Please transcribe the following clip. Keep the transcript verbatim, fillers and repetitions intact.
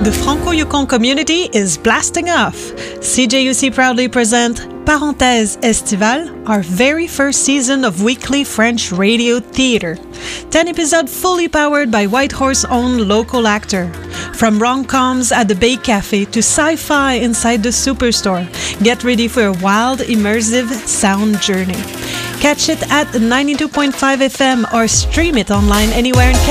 The Franco-Yukon community is blasting off. C J U C proudly present Parenthèse Estivale, our very first season of weekly French radio theatre. ten episodes fully powered by Whitehorse own local actor. From rom-coms at the Bay Cafe to sci-fi inside the Superstore, get ready for a wild, immersive sound journey. Catch it at ninety-two point five F M or stream it online anywhere in Canada.